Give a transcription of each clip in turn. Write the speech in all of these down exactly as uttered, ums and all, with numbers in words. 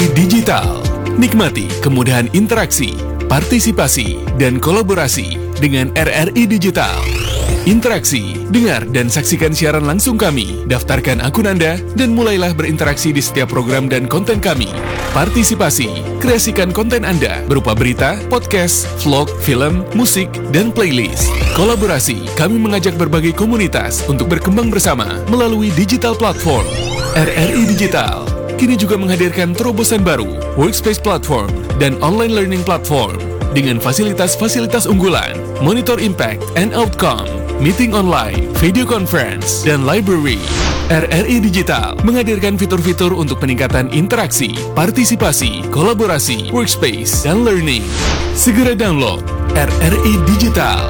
I Digital. Nikmati kemudahan interaksi, partisipasi, dan kolaborasi dengan R R I Digital. Interaksi, dengar dan saksikan siaran langsung kami, daftarkan akun Anda, dan mulailah berinteraksi di setiap program dan konten kami. Partisipasi, kreasikan konten Anda berupa berita, podcast, vlog, film, musik, dan playlist. Kolaborasi, kami mengajak berbagai komunitas untuk berkembang bersama melalui digital platform. R R I Digital kini juga menghadirkan terobosan baru, workspace platform, dan online learning platform dengan fasilitas-fasilitas unggulan, monitor impact and outcome, meeting online, video conference, dan library. R R I Digital menghadirkan fitur-fitur untuk peningkatan interaksi, partisipasi, kolaborasi, workspace, dan learning. Segera download R R I Digital.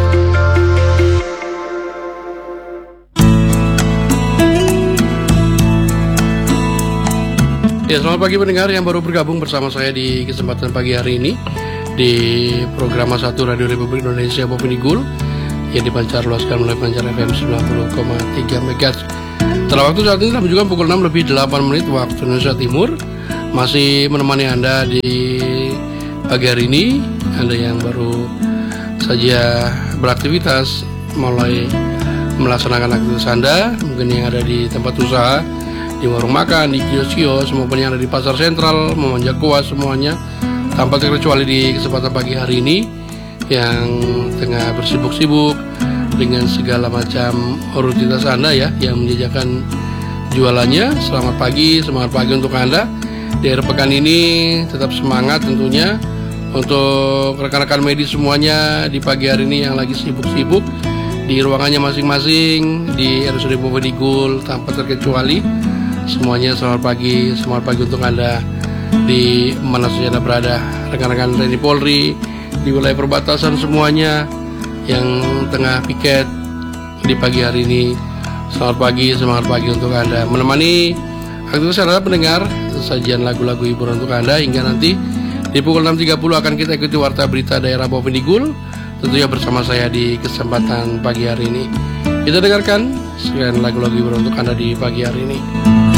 Ya, selamat pagi pendengar yang baru bergabung bersama saya di kesempatan pagi hari ini di program satu Radio Republik Indonesia Bopeni Gul yang dipancar luaskan melalui pancar F M sembilan puluh koma tiga megahertz. Setelah waktu saat ini menunjukkan pukul enam lebih delapan menit waktu Indonesia Timur. Masih menemani Anda di pagi hari ini. Anda yang baru saja beraktivitas mulai melaksanakan aktivitas Anda, mungkin yang ada di tempat usaha, di warung makan, di kios-kios, maupun yang ada di pasar sentral, memanjat kuas semuanya, tanpa terkecuali di kesempatan pagi hari ini yang tengah bersibuk-sibuk dengan segala macam rutinitas Anda ya, yang menjajakan jualannya. Selamat pagi, semangat pagi untuk Anda. Di akhir pekan ini tetap semangat tentunya untuk rekan-rekan medis semuanya di pagi hari ini yang lagi sibuk-sibuk di ruangannya masing-masing di R S U D Bopeni Gul tanpa terkecuali. Semuanya selamat pagi, selamat pagi untuk Anda di mana saja Anda berada, rekan-rekan T N I Polri di wilayah perbatasan semuanya yang tengah piket di pagi hari ini. Selamat pagi, semangat pagi untuk Anda. Menemani aktivitas Anda pendengar, sajian lagu-lagu hiburan untuk Anda hingga nanti di pukul enam tiga puluh akan kita ikuti warta berita daerah Bopeni Gul, tentunya bersama saya di kesempatan pagi hari ini. Kita dengarkan sekian lagu-lagu hiburan untuk Anda di pagi hari ini.